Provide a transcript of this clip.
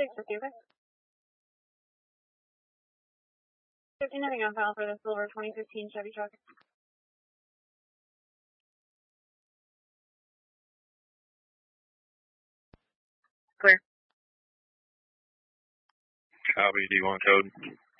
50, okay? 50, nothing on file for the silver 2015 Chevy truck. Clear. Copy, D1 code.